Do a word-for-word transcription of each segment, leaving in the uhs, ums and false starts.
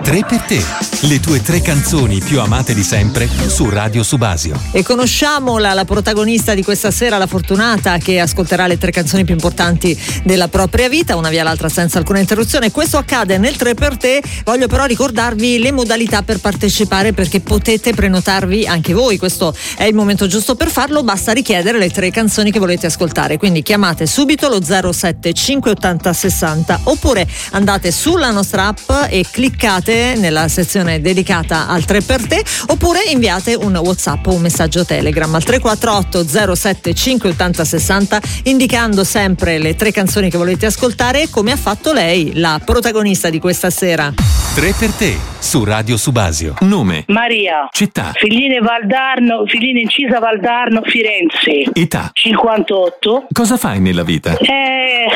tre per te, le tue tre canzoni più amate di sempre su Radio Subasio. E conosciamola, la protagonista di questa sera, la fortunata che ascolterà le tre canzoni più importanti della propria vita, una via l'altra senza alcuna interruzione. Questo accade nel tre per te. Voglio però ricordarvi le modalità per partecipare, perché potete prenotarvi anche voi. Questo è il momento giusto per farlo, basta richiedere le tre canzoni che volete ascoltare. Quindi chiamate subito lo zero sette cinque ottanta sessanta oppure andate sulla nostra app e cliccate nella sezione dedicata al tre per te, oppure inviate un WhatsApp o un messaggio Telegram al tre quattro otto zero sette cinque ottanta sessanta indicando sempre le tre canzoni che volete ascoltare, come ha fatto lei, la protagonista di questa sera. tre per te su Radio Subasio. Nome: Maria. Città: Figline Valdarno, Figline Incisa Valdarno, Firenze. età: cinquantotto. Cosa fai nella vita? Eh,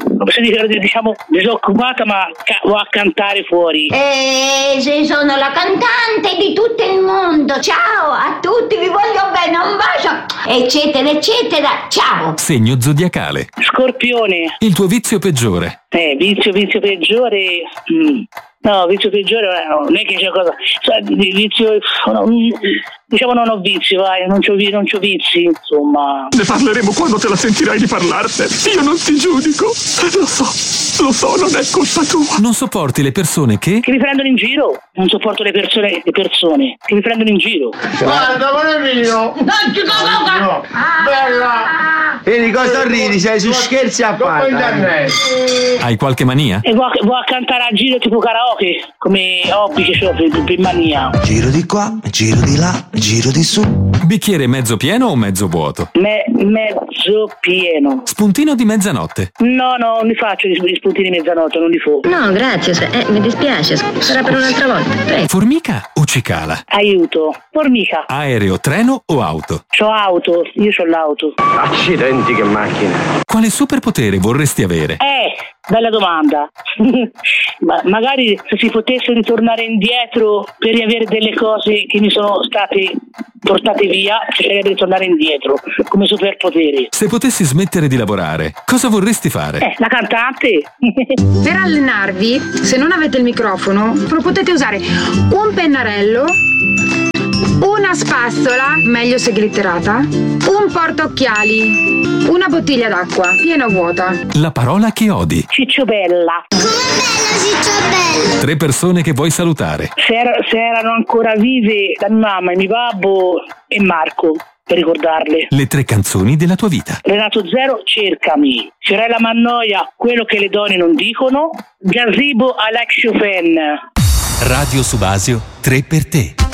diciamo disoccupata, ma ca- va a cantare fuori. Eh, se sono la cantante di tutto il mondo. Ciao a tutti, vi voglio bene, un bacio, eccetera, eccetera. Ciao. Segno zodiacale: Scorpione. il tuo vizio peggiore? Eh, vizio, vizio peggiore. Mm. No, vizio peggiore no, non è che c'è cosa. Cioè, vizio, no, diciamo non ho vizi, vai, non c'ho, non c'ho vizi, insomma. Ne parleremo quando te la sentirai di parlarne. Io non ti giudico. Lo so, lo so, non è colpa tua. Non sopporti le persone che? Che mi prendono in giro. Non sopporto le persone, le persone che mi prendono in giro. Guarda, vuole vino. Non ci no. Bella. Vedi cosa ridi? Sei su scherzi a parte. Hai qualche mania? E vuoi a cantare a giro tipo karaoke, come hobby che c'ho per, per mania. Giro di qua, giro di là, giro di su. Bicchiere mezzo pieno o mezzo vuoto? Me, mezzo pieno. Spuntino di mezzanotte? No, no, non li faccio gli spuntini di mezzanotte, non li fo. No, grazie, eh, mi dispiace, sarà per un'altra volta. Prego. Formica o cicala? Aiuto. Formica. Aereo, treno o auto? C'ho auto, io c'ho l'auto. Accidenti, che macchina. Quale superpotere vorresti avere? Eh, bella domanda. Ma magari se si potesse ritornare indietro per riavere delle cose che mi sono state portate via, cercherei di ritornare indietro come superpotere. Se potessi smettere di lavorare, cosa vorresti fare? Eh, la cantante. Per allenarvi, se non avete il microfono, potete usare un pennarello, una spazzola, meglio se glitterata, un portaocchiali, una bottiglia d'acqua, piena o vuota. La parola che odi. Cicciobella. Com'è bella Cicciobella? Tre persone che vuoi salutare. Se, era, se erano ancora vive la mia mamma, il mio babbo e Marco, per ricordarle. Le tre canzoni della tua vita. Renato Zero, Cercami. Fiorella Mannoia, Quello che le donne non dicono. Gazebo, Alex Chopin. Radio Subasio, tre per te.